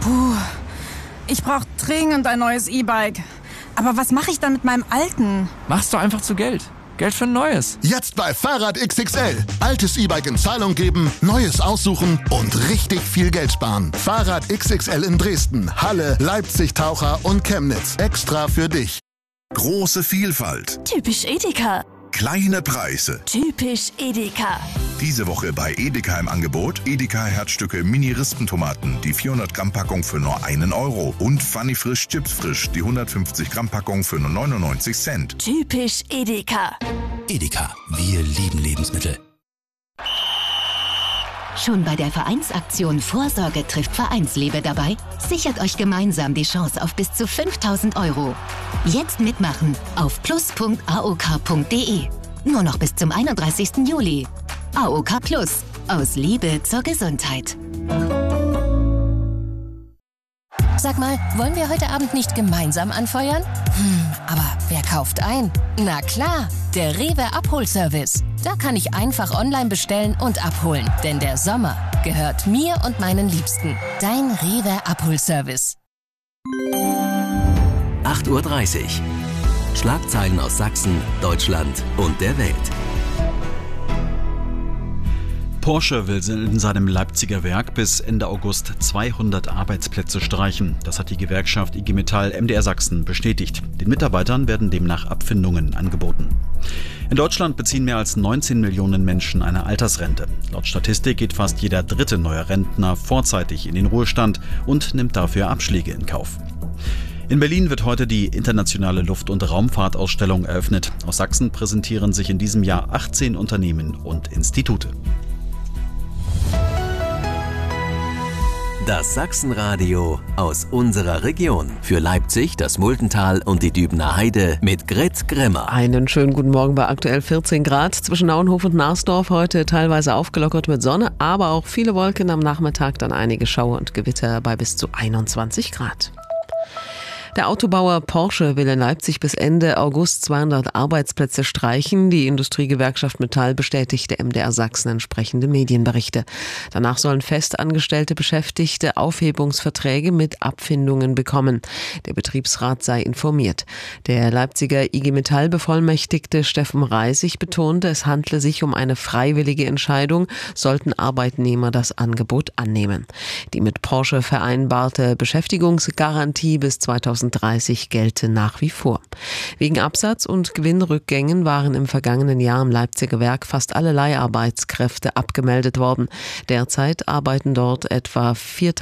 Puh, ich brauche dringend ein neues E-Bike. Aber was mache ich dann mit meinem alten? Machst du einfach zu Geld. Geld für ein neues. Jetzt bei Fahrrad XXL. Altes E-Bike in Zahlung geben, neues aussuchen und richtig viel Geld sparen. Fahrrad XXL in Dresden, Halle, Leipzig, Taucher und Chemnitz. Extra für dich. Große Vielfalt. Typisch Edeka. Kleine Preise. Typisch Edeka. Diese Woche bei Edeka im Angebot Edeka Herzstücke Mini-Rispentomaten, die 400 Gramm Packung für nur 1 Euro und Funny Frisch Chips Frisch, die 150 Gramm Packung für nur 99 Cent. Typisch Edeka. Edeka, wir lieben Lebensmittel. Schon bei der Vereinsaktion Vorsorge trifft Vereinsliebe dabei? Sichert euch gemeinsam die Chance auf bis zu 5.000 Euro. Jetzt mitmachen auf plus.aok.de. Nur noch bis zum 31. Juli. AOK Plus. Aus Liebe zur Gesundheit. Sag mal, wollen wir heute Abend nicht gemeinsam anfeuern? Aber wer kauft ein? Na klar, der Rewe Abholservice. Da kann ich einfach online bestellen und abholen. Denn der Sommer gehört mir und meinen Liebsten. Dein Rewe Abholservice. 8:30 Uhr. Schlagzeilen aus Sachsen, Deutschland und der Welt. Porsche will in seinem Leipziger Werk bis Ende August 200 Arbeitsplätze streichen. Das hat die Gewerkschaft IG Metall MDR Sachsen bestätigt. Den Mitarbeitern werden demnach Abfindungen angeboten. In Deutschland beziehen mehr als 19 Millionen Menschen eine Altersrente. Laut Statistik geht fast jeder dritte neue Rentner vorzeitig in den Ruhestand und nimmt dafür Abschläge in Kauf. In Berlin wird heute die internationale Luft- und Raumfahrtausstellung eröffnet. Aus Sachsen präsentieren sich in diesem Jahr 18 Unternehmen und Institute. Das Sachsenradio aus unserer Region. Für Leipzig, das Multental und die Dübener Heide mit Gret Grimmer. Einen schönen guten Morgen bei aktuell 14 Grad. Zwischen Nauenhof und Narsdorf heute teilweise aufgelockert mit Sonne, aber auch viele Wolken am Nachmittag, dann einige Schauer und Gewitter bei bis zu 21 Grad. Der Autobauer Porsche will in Leipzig bis Ende August 200 Arbeitsplätze streichen. Die Industriegewerkschaft Metall bestätigte MDR Sachsen entsprechende Medienberichte. Danach sollen festangestellte Beschäftigte Aufhebungsverträge mit Abfindungen bekommen. Der Betriebsrat sei informiert. Der Leipziger IG Metall-Bevollmächtigte Steffen Reisig betonte, es handle sich um eine freiwillige Entscheidung, sollten Arbeitnehmer das Angebot annehmen. Die mit Porsche vereinbarte Beschäftigungsgarantie bis 2030 gelte nach wie vor. Wegen Absatz- und Gewinnrückgängen waren im vergangenen Jahr im Leipziger Werk fast alle Leiharbeitskräfte abgemeldet worden. Derzeit arbeiten dort etwa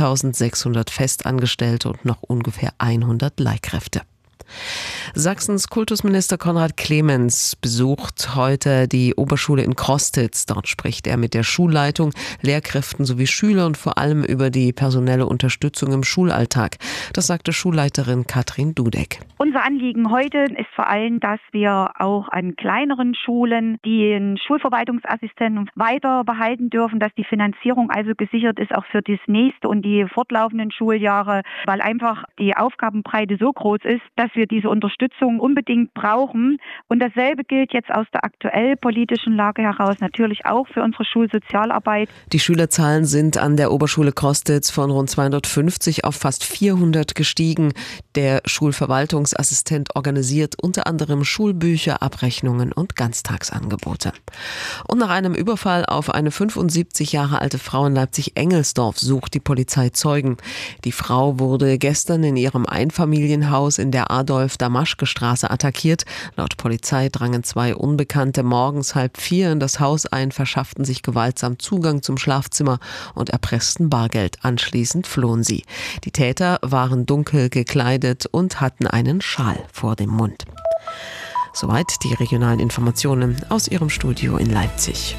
4.600 Festangestellte und noch ungefähr 100 Leihkräfte. Sachsens Kultusminister Konrad Clemens besucht heute die Oberschule in Krostitz. Dort spricht er mit der Schulleitung, Lehrkräften sowie Schülern und vor allem über die personelle Unterstützung im Schulalltag. Das sagte Schulleiterin Katrin Dudek. Unser Anliegen heute ist vor allem, dass wir auch an kleineren Schulen den Schulverwaltungsassistenten weiter behalten dürfen, dass die Finanzierung also gesichert ist, auch für das nächste und die fortlaufenden Schuljahre, weil einfach die Aufgabenbreite so groß ist, dass wir diese Unterstützung unbedingt brauchen. Und dasselbe gilt jetzt aus der aktuell politischen Lage heraus natürlich auch für unsere Schulsozialarbeit. Die Schülerzahlen sind an der Oberschule Krostitz von rund 250 auf fast 400 gestiegen. Der Schulverwaltungsassistent organisiert unter anderem Schulbücher, Abrechnungen und Ganztagsangebote. Und nach einem Überfall auf eine 75 Jahre alte Frau in Leipzig-Engelsdorf sucht die Polizei Zeugen. Die Frau wurde gestern in ihrem Einfamilienhaus in der Adolf-Damaschke-Straße attackiert. Laut Polizei drangen 2 Unbekannte morgens 3:30 in das Haus ein, verschafften sich gewaltsam Zugang zum Schlafzimmer und erpressten Bargeld. Anschließend flohen sie. Die Täter waren dunkel gekleidet und hatten einen Schal vor dem Mund. Soweit die regionalen Informationen aus Ihrem Studio in Leipzig.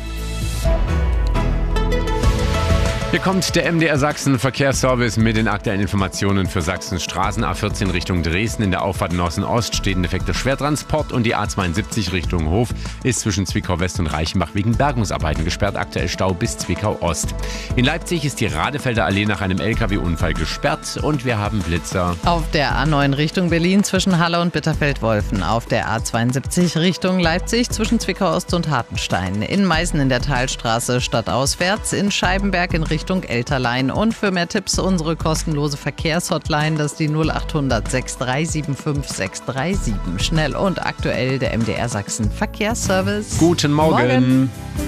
Hier kommt der MDR Sachsen Verkehrsservice mit den aktuellen Informationen für Sachsens Straßen. A14 Richtung Dresden in der Auffahrt Nossen-Ost steht ein defekter Schwertransport und die A72 Richtung Hof ist zwischen Zwickau West und Reichenbach wegen Bergungsarbeiten gesperrt. Aktuell Stau bis Zwickau Ost. In Leipzig ist die Radefelder Allee nach einem LKW-Unfall gesperrt und wir haben Blitzer. Auf der A9 Richtung Berlin zwischen Halle und Bitterfeld-Wolfen. Auf der A72 Richtung Leipzig zwischen Zwickau Ost und Hartenstein. In Meißen in der Teilstraße stadtauswärts. In Scheibenberg in Richtung Richtung Elterlein. Und für mehr Tipps unsere kostenlose Verkehrshotline, das ist die 0800 6375 637. Schnell und aktuell der MDR Sachsen Verkehrsservice. Guten Morgen.